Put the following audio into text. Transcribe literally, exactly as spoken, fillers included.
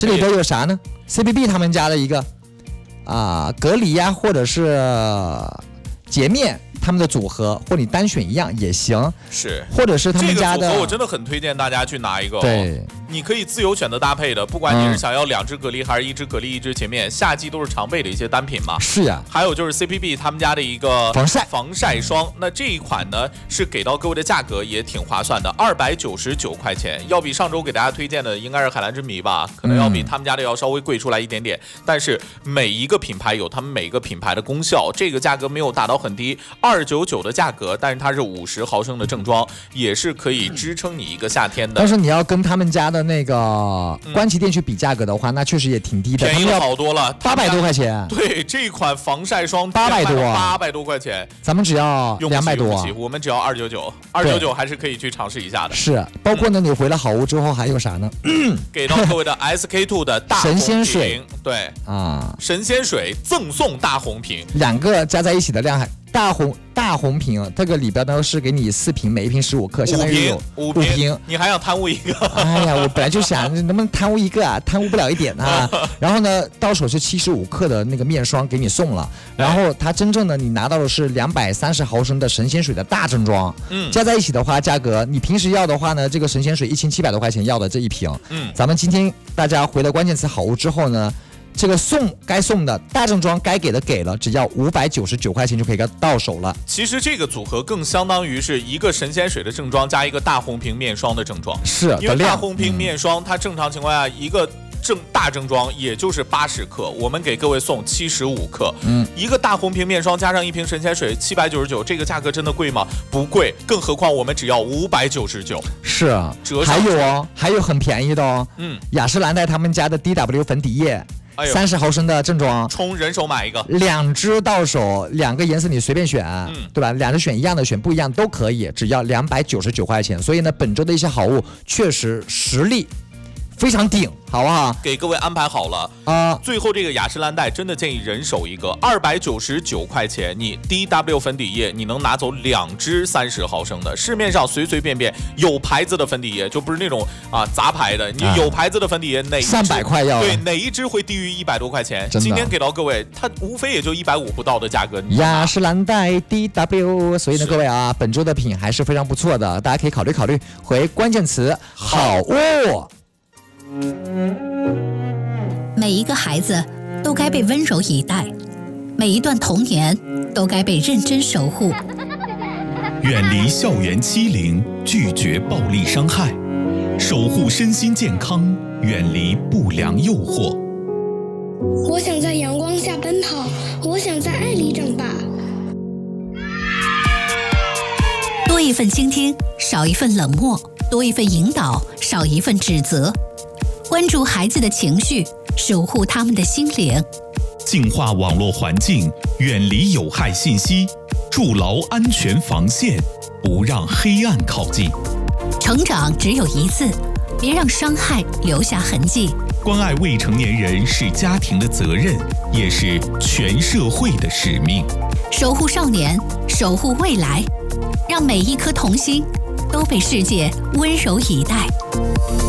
这里边有啥呢 ？C B B 他们家的一个啊、隔离呀、啊，或者是洁面。他们的组合，或你单选一样也行， 是， 或者是他们家的。 这个组合我真的很推荐大家去拿一个、哦， 对， 你可以自由选择搭配的，不管你是想要两只蛤蜊还是一只蛤蜊一只洁面，夏季都是常备的一些单品嘛。 是呀、啊， 还有就是 C P B 他们家的一个防晒防晒霜，那这一款呢是给到各位的价格也挺划算的，二百九十九块钱，要比上周给大家推荐的应该是海蓝之谜吧，可能要比他们家的要稍微贵出来一点点，嗯、但是每一个品牌有他们每个品牌的功效，这个价格没有打到很低，二百九十九的价格，但是它是五十毫升的正装，也是可以支撑你一个夏天的。 但是你要跟他们家的那个关旗店去比价格的话，嗯、那确实也挺低的， 便宜了好多了， 八百多块钱。 对，这款防晒霜八百多， 八百多块钱， 咱们只要两百多， 我们只要二九九，二九九还是可以去尝试一下的。 是，包括呢，你回了好物之后还有啥呢？ 嗯、给到各位的 S K 二 的大神仙水， 对啊， 神仙水赠送大红瓶， 两个加在一起的量还。大红大红瓶，这个里边呢是给你四瓶，每一瓶十五克，相当于有五瓶。 瓶，你还想贪污一个？ 哎呀，我本来就想能不能贪污一个啊，贪污不了一点啊。然后呢，到手是七十五克的那个面霜给你送了，然后它真正的你拿到的是两百三十毫升的神仙水的大正装，嗯，加在一起的话，价格你平时要的话呢，这个神仙水一千七百多块钱要的这一瓶，嗯，咱们今天大家回了关键词好物之后呢。这个送该送的大正装该给的给了，只要五百九十九块钱就可以给到手了。 其实这个组合更相当于是一个神仙水的正装加一个大红瓶面霜的正装， 是因为大红瓶面霜、嗯、它正常情况下一个正大正装也就是八十克，我们给各位送七十五克，嗯，一个大红瓶面霜加上一瓶神仙水七百九十九，这个价格真的贵吗？不贵，更何况我们只要五百九十九。 是啊，还有哦，还有很便宜的哦，嗯，雅诗兰黛他们家的 D W 粉底液。三十毫升的正装， 冲人手买一个， 两支到手，两个颜色你随便选，嗯，对吧？两只选一样的，选不一样都可以，只要两百九十九块钱。所以呢，本周的一些好物确实实力非常顶，好不好？ 给各位安排好了啊！最后这个雅诗兰黛真的建议人手一个，二百九十九块钱，你 D W 粉底液你能拿走两支三十毫升的，市面上随随便便有牌子的粉底液，就不是那种啊杂牌的，你有牌子的粉底液哪一支三百块要对哪一支会低于一百多块钱？今天给到各位，它无非也就一百五不到的价格。 雅诗兰黛 D W， 所以呢，各位啊，本周的品还是非常不错的，大家可以考虑考虑，回关键词好物。 每一个孩子都该被温柔以待，每一段童年都该被认真守护。 远离校园欺凌，拒绝暴力伤害，守护身心健康，远离不良诱惑。 我想在阳光下奔跑，我想在爱里长大。 多一份倾听，少一份冷漠；多一份引导，少一份指责。关注孩子的情绪，守护他们的心灵。 净化网络环境，远离有害信息，筑牢安全防线，不让黑暗靠近。 成长只有一次，别让伤害留下痕迹。 关爱未成年人是家庭的责任，也是全社会的使命。 守护少年，守护未来，让每一颗童心都被世界温柔以待。